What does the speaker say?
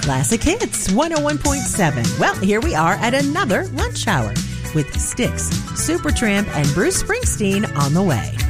Classic Hits 101.7. Well, here we are at another lunch hour with Styx, Supertramp, and Bruce Springsteen on the way.